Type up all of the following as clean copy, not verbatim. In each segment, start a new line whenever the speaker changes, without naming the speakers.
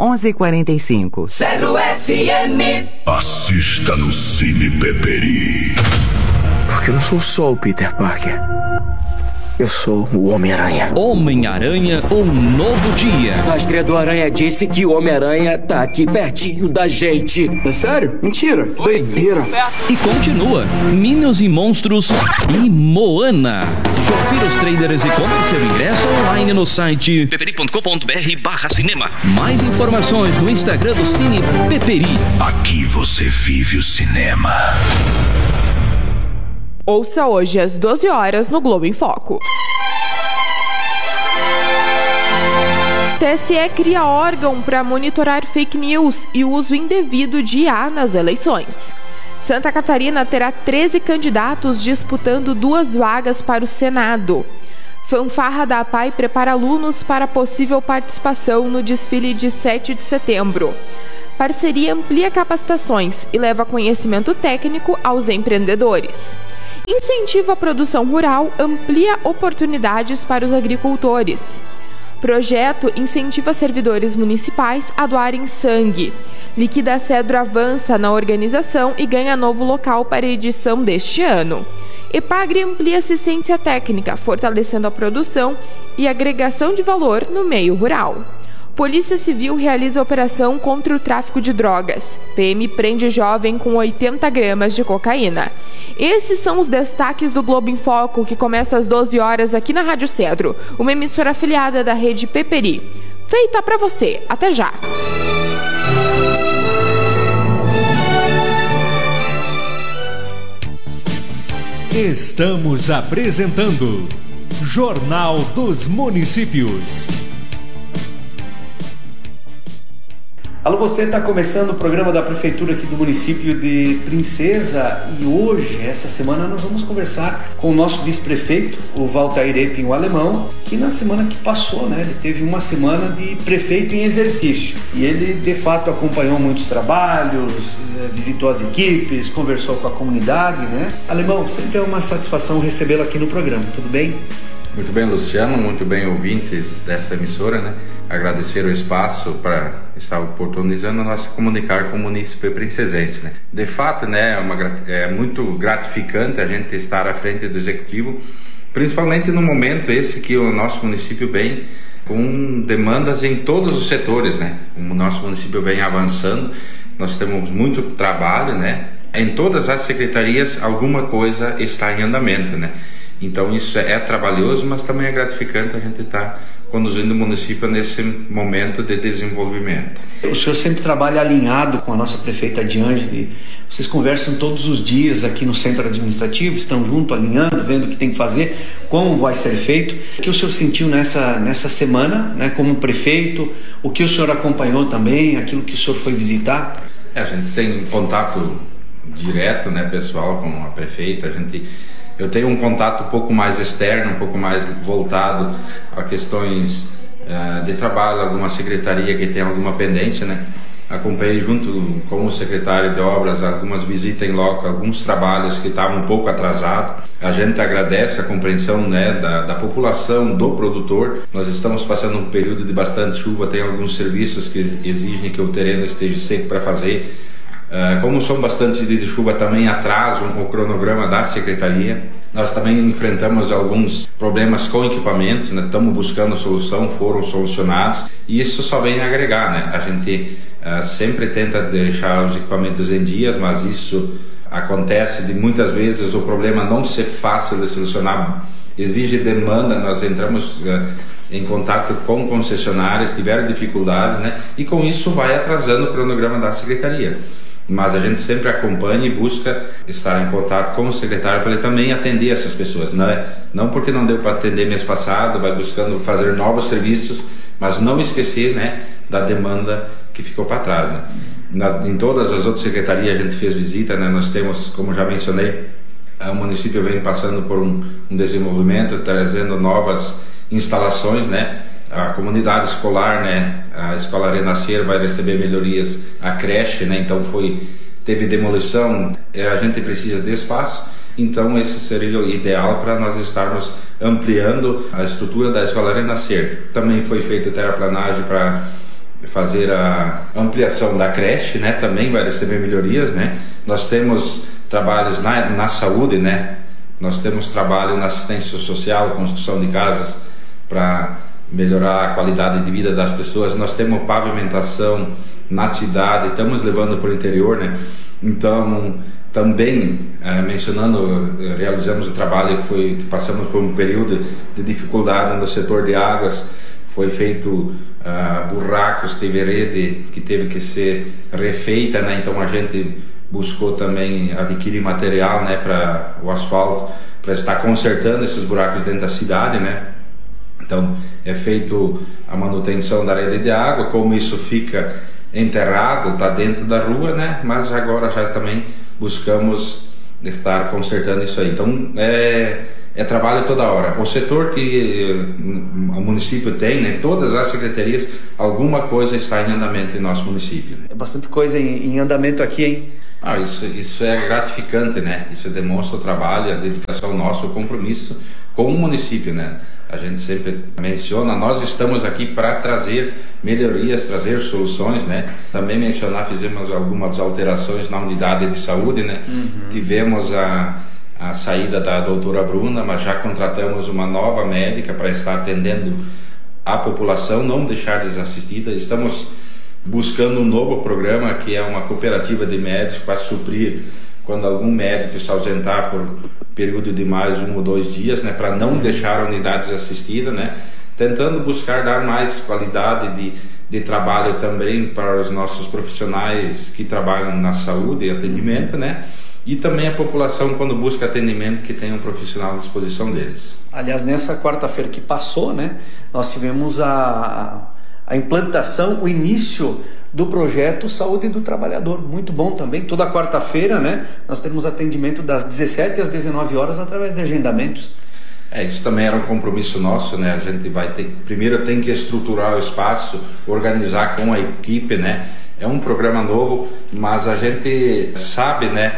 11h45.
0 FM.
Assista no Cine Peperi.
Porque eu não sou só o Peter Parker. Eu sou o Homem-Aranha.
Homem-Aranha, um novo dia.
A estreia do Aranha disse que o Homem-Aranha tá aqui pertinho da gente.
É sério? Mentira. Que doideira.
E continua. Minions e Monstros e Moana. Confira os trailers e compre seu ingresso online no site peperi.com.br/cinema. Mais informações no Instagram do Cine Peperi.
Aqui você vive o cinema.
Ouça hoje às 12 horas no Globo em Foco. TSE cria órgão para monitorar fake news e uso indevido de IA nas eleições. Santa Catarina terá 13 candidatos disputando 2 vagas para o Senado. Fanfarra da APAI prepara alunos para possível participação no desfile de 7 de setembro. Parceria amplia capacitações e leva conhecimento técnico aos empreendedores. Incentiva a produção rural, amplia oportunidades para os agricultores. Projeto incentiva servidores municipais a doarem sangue. Liquida Cedro avança na organização e ganha novo local para a edição deste ano. Epagre amplia assistência técnica, fortalecendo a produção e agregação de valor no meio rural. Polícia Civil realiza operação contra o tráfico de drogas. PM prende jovem com 80 gramas de cocaína. Esses são os destaques do Globo em Foco, que começa às 12 horas aqui na Rádio Cedro, uma emissora afiliada da rede Peperi. Feita pra você. Até já!
Estamos apresentando Jornal dos Municípios.
Alô, você está começando o programa da Prefeitura aqui do município de Princesa e hoje, essa semana, nós vamos conversar com o nosso vice-prefeito, o Valtair Epin, o alemão, que na semana que passou, né, ele teve uma semana de prefeito em exercício e ele, de fato, acompanhou muitos trabalhos, visitou as equipes, conversou com a comunidade, né? Alemão, sempre é uma satisfação recebê-lo aqui no programa, tudo bem?
Muito bem, Luciano, muito bem, ouvintes dessa emissora, né? Agradecer o espaço para estar oportunizando nós comunicar com o município princesense, né? De fato, né, é muito gratificante a gente estar à frente do executivo, principalmente no momento esse que o nosso município vem com demandas em todos os setores, né? O nosso município vem avançando, nós temos muito trabalho, né? Em todas as secretarias alguma coisa está em andamento, né? Então isso é trabalhoso, mas também é gratificante a gente estar conduzindo o município nesse momento de desenvolvimento.
O senhor sempre trabalha alinhado com a nossa prefeita Diângeli. Vocês conversam todos os dias aqui no centro administrativo, estão junto, alinhando, vendo o que tem que fazer, como vai ser feito. O que o senhor sentiu nessa semana, né, como prefeito? O que o senhor acompanhou também, aquilo que o senhor foi visitar?
A gente tem contato direto, né, pessoal, com a prefeita. Eu tenho um contato um pouco mais externo, um pouco mais voltado a questões de trabalho, alguma secretaria que tem alguma pendência, né? Acompanhei junto com o secretário de obras algumas visitas em loco, alguns trabalhos que estavam um pouco atrasados. A gente agradece a compreensão, né, da população, do produtor. Nós estamos passando um período de bastante chuva, tem alguns serviços que exigem que o terreno esteja seco para fazer. Como são bastante dias de chuva, também atrasam o cronograma da secretaria. Nós também enfrentamos alguns problemas com equipamentos, né? Estamos buscando solução, foram solucionados e isso só vem agregar, né? A gente sempre tenta deixar os equipamentos em dias, mas isso acontece de muitas vezes o problema não ser fácil de solucionar, exige demanda. Nós entramos em contato com concessionárias, tiveram dificuldades, né? E com isso vai atrasando o cronograma da secretaria. Mas a gente sempre acompanha e busca estar em contato com o secretário para ele também atender essas pessoas, né? Não porque não deu para atender mês passado, vai buscando fazer novos serviços, mas não esquecer, né, da demanda que ficou para trás, né? Em todas as outras secretarias a gente fez visita, né? Nós temos, como já mencionei, o município vem passando por um desenvolvimento, trazendo novas instalações, né? A comunidade escolar, né, a escola Renascer vai receber melhorias, a creche, né, então teve demolição, a gente precisa de espaço, então esse seria o ideal para nós estarmos ampliando a estrutura da escola Renascer. Também foi feita terraplanagem para fazer a ampliação da creche, né? Também vai receber melhorias, né? Nós temos trabalhos na saúde, né? Nós temos trabalho na assistência social, construção de casas para melhorar a qualidade de vida das pessoas. Nós temos pavimentação na cidade, estamos levando para o interior, né? Então, também mencionando, realizamos o trabalho passamos por um período de dificuldade no setor de águas. Foi feito buracos de verede que teve que ser refeita, né? Então a gente buscou também adquirir material, né, para o asfalto, para estar consertando esses buracos dentro da cidade, né? Então é feito a manutenção da rede de água. Como isso fica enterrado, está dentro da rua, né? Mas agora já também buscamos estar consertando isso aí. Então é trabalho toda hora. O setor que o município tem, né, todas as secretarias, alguma coisa está em andamento em nosso município.
É bastante coisa em andamento aqui, hein?
Isso é gratificante, né? Isso demonstra o trabalho, a dedicação nossa, o compromisso com o município, né? A gente sempre menciona, nós estamos aqui para trazer melhorias, trazer soluções, né? Também mencionar, fizemos algumas alterações na unidade de saúde, né? Tivemos a saída da doutora Bruna, mas já contratamos uma nova médica para estar atendendo a população, não deixar desassistida. Estamos buscando um novo programa, que é uma cooperativa de médicos, para suprir quando algum médico se ausentar por período de mais 1 ou 2 dias, né, para não deixar a unidade desassistida, né, tentando buscar dar mais qualidade de trabalho também para os nossos profissionais que trabalham na saúde e atendimento, né, e também a população, quando busca atendimento, que tenha um profissional à disposição deles.
Aliás, nessa quarta-feira que passou, né, nós tivemos a implantação, o início do projeto Saúde do Trabalhador, muito bom também. Toda quarta-feira, né, nós temos atendimento das 17 às 19 horas através de agendamentos.
Isso também era um compromisso nosso, né? A gente primeiro tem que estruturar o espaço, organizar com a equipe, né? É um programa novo, mas a gente sabe, né?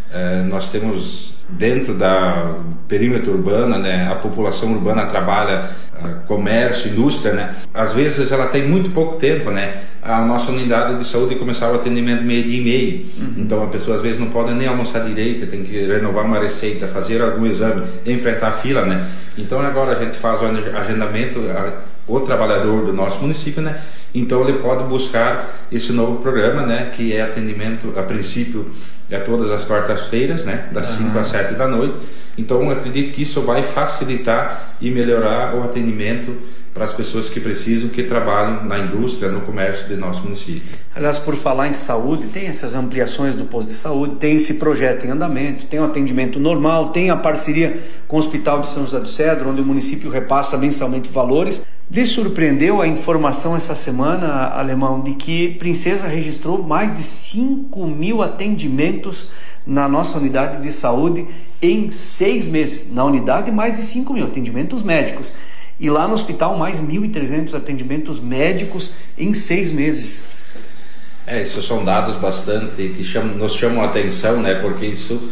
Nós temos dentro da perímetro urbano, né? A população urbana trabalha comércio, indústria, né? Às vezes ela tem muito pouco tempo, né? A nossa unidade de saúde começava o atendimento 12h30, então a pessoa às vezes não pode nem almoçar direito, tem que renovar uma receita, fazer algum exame, enfrentar a fila, né? Então agora a gente faz o agendamento, o trabalhador do nosso município, né? Então ele pode buscar esse novo programa, né? Que é atendimento, a princípio, todas as quartas-feiras, né? Das 5 às 7 da noite. Então eu acredito que isso vai facilitar e melhorar o atendimento para as pessoas que precisam, que trabalham na indústria, no comércio do nosso município.
Aliás, por falar em saúde, tem essas ampliações do posto de saúde, tem esse projeto em andamento, tem o atendimento normal, tem a parceria com o Hospital de São José do Cedro, onde o município repassa mensalmente valores. Lhe surpreendeu a informação essa semana, Alemão, de que Princesa registrou mais de 5.000 atendimentos na nossa unidade de saúde em 6 meses. Na unidade, mais de 5.000 atendimentos médicos. E lá no hospital, mais 1.300 atendimentos médicos em 6 meses.
Isso são dados bastante que nos chamam a atenção, né? Porque isso,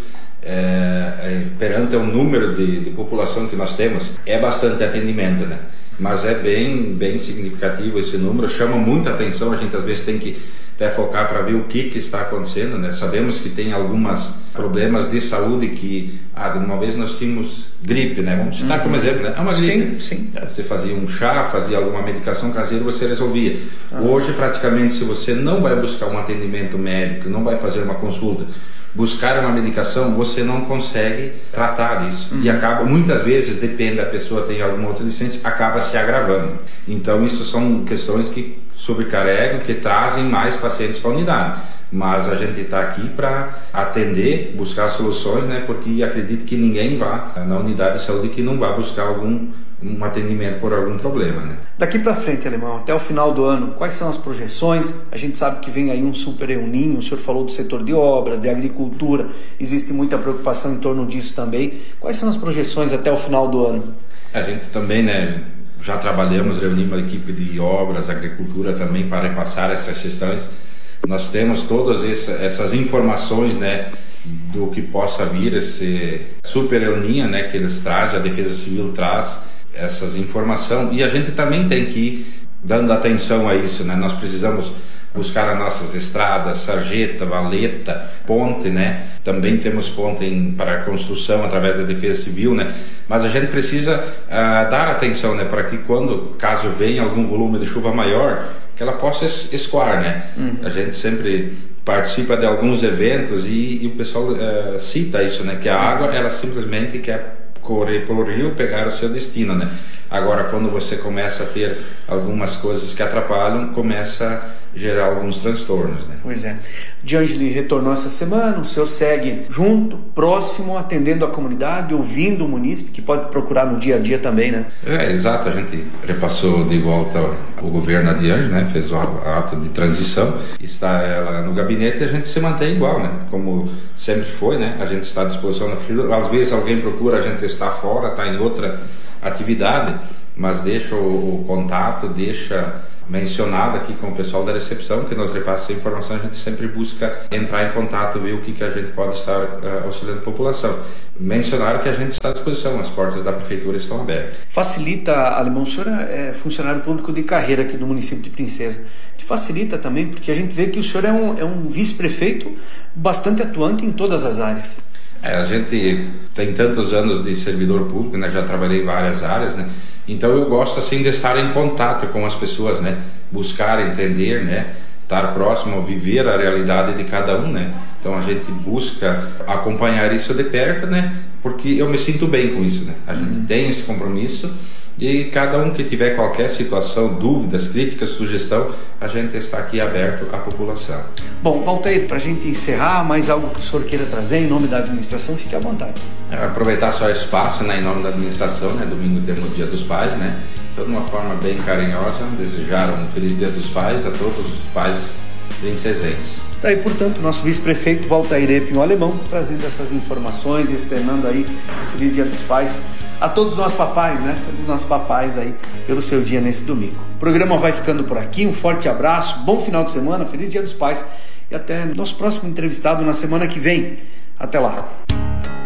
perante o número de população que nós temos, é bastante atendimento, né? Mas é bem significativo esse número, chama muita atenção. A gente às vezes tem que até focar para ver o que está acontecendo, né? Sabemos que tem alguns problemas de saúde que, uma vez nós tínhamos gripe, né? Vamos citar como exemplo, né? É uma gripe.
Sim.
Você fazia um chá, fazia alguma medicação caseira, você resolvia. Hoje, praticamente, se você não vai buscar um atendimento médico, não vai fazer uma consulta, buscar uma medicação, você não consegue tratar disso. E acaba, muitas vezes, depende da pessoa, tem alguma outra licença, acaba se agravando. Então, isso são questões que sobrecarregam, que trazem mais pacientes para a unidade. Mas a gente está aqui para atender, buscar soluções, né? Porque acredito que ninguém vá na unidade de saúde que não vá buscar um atendimento por algum problema, né?
Daqui para frente, Alemão, até o final do ano, quais são as projeções? A gente sabe que vem aí um super El Niño, o senhor falou do setor de obras, de agricultura, existe muita preocupação em torno disso também. Quais são as projeções até o final do ano?
A gente também, né, já trabalhamos, reunimos a equipe de obras, agricultura também para repassar essas questões. Nós temos todas essas informações, né, do que possa vir, esse super El Niño, né, que eles trazem, a Defesa Civil traz essas informações, e a gente também tem que dando atenção a isso, né? Nós precisamos buscar as nossas estradas, sarjeta, valeta, ponte, né? Também temos ponte para construção através da Defesa Civil, né? Mas a gente precisa dar atenção, né? Para que caso venha algum volume de chuva maior, que ela possa escoar, né? A gente sempre participa de alguns eventos e o pessoal cita isso, né? Que a água, ela simplesmente quer correr pelo rio, pegar o seu destino, né? Agora, quando você começa a ter algumas coisas que atrapalham, começa a gerar alguns transtornos, né?
Pois é. Diângeli retornou essa semana, o senhor segue junto, próximo, atendendo a comunidade, ouvindo o munícipe, que pode procurar no dia a dia também, né?
Exato, a gente repassou de volta o governo a Diângeli, né? Fez o ato de transição, está ela no gabinete e a gente se mantém igual, né? Como sempre foi, né? A gente está à disposição na fila, às vezes alguém procura, a gente está fora, está em outra atividade, mas deixa o contato, deixa mencionado aqui com o pessoal da recepção, que nos repassa a informação, a gente sempre busca entrar em contato, ver o que a gente pode estar auxiliando a população. Mencionaram que a gente está à disposição, as portas da prefeitura estão abertas.
Facilita, Alemão, o senhor é funcionário público de carreira aqui do município de Princesa. Te facilita também, porque a gente vê que o senhor é um vice-prefeito bastante atuante em todas as áreas.
A gente tem tantos anos de servidor público, né? Já trabalhei em várias áreas, né? Então eu gosto assim de estar em contato com as pessoas, né? Buscar entender, né? Estar próximo, viver a realidade de cada um, né? Então a gente busca acompanhar isso de perto, né? Porque eu me sinto bem com isso, né? A gente tem esse compromisso e cada um que tiver qualquer situação, dúvidas, críticas, sugestão, a gente está aqui aberto à população.
Bom, Valtair, para a gente encerrar, mais algo que o senhor queira trazer em nome da administração, fique à vontade.
Aproveitar só o espaço, né, em nome da administração, né? Domingo temos o Dia dos Pais, né? Então, de uma forma bem carinhosa, desejar um feliz Dia dos Pais a todos os pais princesenses.
Daí, portanto, nosso vice-prefeito Valtair Epin, o Alemão, trazendo essas informações e externando aí o feliz Dia dos Pais a todos nós papais, né? Todos nós papais aí pelo seu dia nesse domingo. O programa vai ficando por aqui, um forte abraço, bom final de semana, feliz Dia dos Pais e até nosso próximo entrevistado na semana que vem. Até lá.